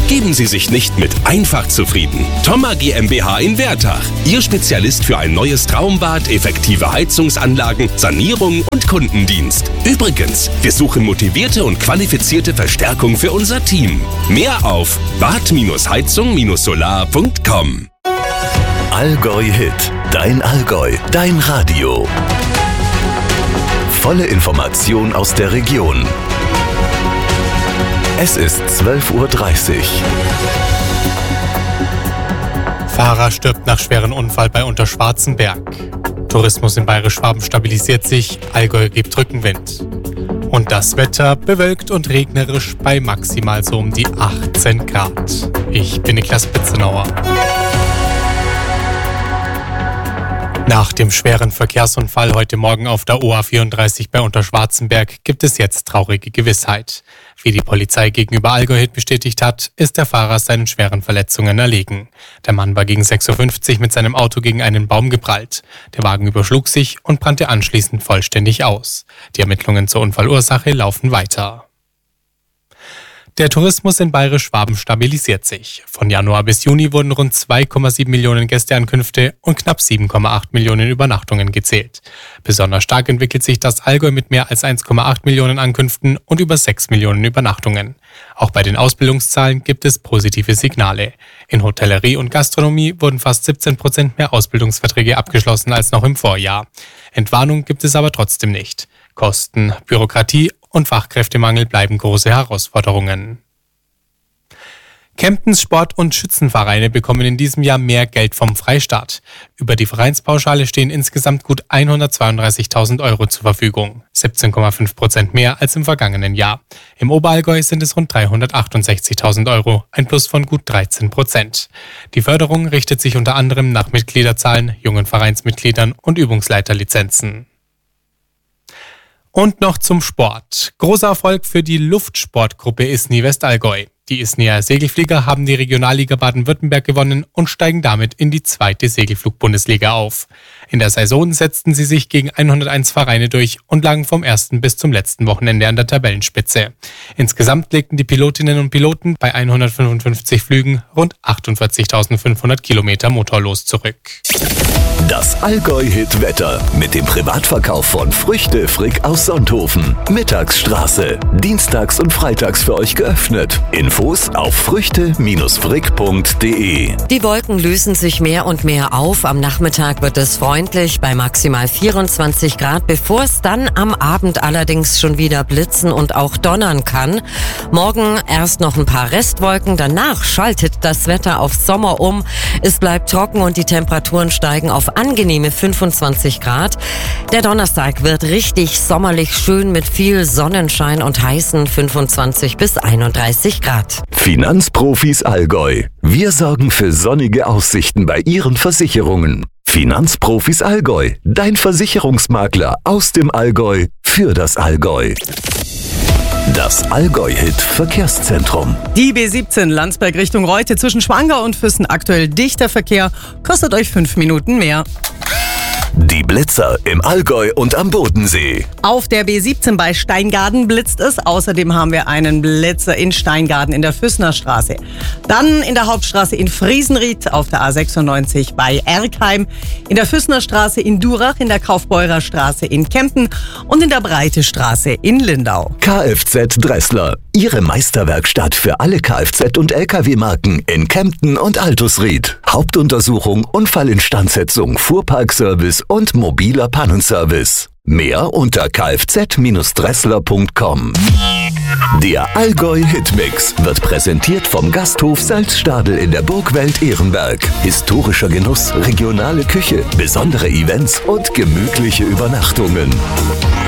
Geben Sie sich nicht mit einfach zufrieden. Thoma GmbH in Wertach. Ihr Spezialist für ein neues Traumbad, effektive Heizungsanlagen, Sanierung und Kundendienst. Übrigens, wir suchen motivierte und qualifizierte Verstärkung für unser Team. Mehr auf bad-heizung-solar.com. Allgäu Hit. Dein Allgäu. Dein Radio. Volle Information aus der Region. Es ist 12:30 Uhr. Fahrer stirbt nach schweren Unfall bei Unterschwarzenberg. Tourismus in Bayerisch-Schwaben stabilisiert sich, Allgäu gibt Rückenwind. Und das Wetter bewölkt und regnerisch bei maximal so um die 18 Grad. Ich bin Niklas Pitzenauer. Nach dem schweren Verkehrsunfall heute Morgen auf der OA34 bei Unterschwarzenberg gibt es jetzt traurige Gewissheit. Wie die Polizei gegenüber Allgäu Hit bestätigt hat, ist der Fahrer seinen schweren Verletzungen erlegen. Der Mann war gegen 6:50 Uhr mit seinem Auto gegen einen Baum geprallt. Der Wagen überschlug sich und brannte anschließend vollständig aus. Die Ermittlungen zur Unfallursache laufen weiter. Der Tourismus in Bayerisch-Schwaben stabilisiert sich. Von Januar bis Juni wurden rund 2,7 Millionen Gästeankünfte und knapp 7,8 Millionen Übernachtungen gezählt. Besonders stark entwickelt sich das Allgäu mit mehr als 1,8 Millionen Ankünften und über 6 Millionen Übernachtungen. Auch bei den Ausbildungszahlen gibt es positive Signale. In Hotellerie und Gastronomie wurden fast 17% mehr Ausbildungsverträge abgeschlossen als noch im Vorjahr. Entwarnung gibt es aber trotzdem nicht. Kosten, Bürokratie und Fachkräftemangel bleiben große Herausforderungen. Kemptens Sport- und Schützenvereine bekommen in diesem Jahr mehr Geld vom Freistaat. Über die Vereinspauschale stehen insgesamt gut 132.000 € zur Verfügung, 17,5% mehr als im vergangenen Jahr. Im Oberallgäu sind es rund 368.000 €, ein Plus von gut 13%. Die Förderung richtet sich unter anderem nach Mitgliederzahlen, jungen Vereinsmitgliedern und Übungsleiterlizenzen. Und noch zum Sport. Großer Erfolg für die Luftsportgruppe ISNI Westallgäu. Die ISNIer Segelflieger haben die Regionalliga Baden-Württemberg gewonnen und steigen damit in die 2. Segelflug-Bundesliga auf. In der Saison setzten sie sich gegen 101 Vereine durch und lagen vom ersten bis zum letzten Wochenende an der Tabellenspitze. Insgesamt legten die Pilotinnen und Piloten bei 155 Flügen rund 48.500 Kilometer motorlos zurück. Das Allgäu-Hit-Wetter mit dem Privatverkauf von Früchte Frick aus Sonthofen. Mittagsstraße. Dienstags und freitags für euch geöffnet. Infos auf früchte-frick.de. Die Wolken lösen sich mehr und mehr auf. Am Nachmittag wird es freundlich bei maximal 24 Grad, bevor es dann am Abend allerdings schon wieder blitzen und auch donnern kann. Morgen erst noch ein paar Restwolken, danach schaltet das Wetter auf Sommer um. Es bleibt trocken und die Temperaturen steigen auf angenehme 25 Grad. Der Donnerstag wird richtig sommerlich schön mit viel Sonnenschein und heißen 25 bis 31 Grad. Finanzprofis Allgäu. Wir sorgen für sonnige Aussichten bei Ihren Versicherungen. Finanzprofis Allgäu. Dein Versicherungsmakler aus dem Allgäu für das Allgäu. Das Allgäu-Hit Verkehrszentrum. Die B17 Landsberg Richtung Reute zwischen Schwangau und Füssen aktuell dichter Verkehr, kostet euch 5 Minuten mehr. Die Blitzer im Allgäu und am Bodensee. Auf der B17 bei Steingaden blitzt es. Außerdem haben wir einen Blitzer in Steingaden in der Füssener Straße. Dann in der Hauptstraße in Friesenried, auf der A96 bei Erkheim, in der Füssener Straße in Durach, in der Kaufbeurer Straße in Kempten und in der Breite Straße in Lindau. Kfz Dressler. Ihre Meisterwerkstatt für alle Kfz- und Lkw-Marken in Kempten und Altusried. Hauptuntersuchung, Unfallinstandsetzung, Fuhrparkservice und mobiler Pannenservice. Mehr unter kfz-dressler.com. Der Allgäu-Hitmix wird präsentiert vom Gasthof Salzstadel in der Burgwelt Ehrenberg. Historischer Genuss, regionale Küche, besondere Events und gemütliche Übernachtungen.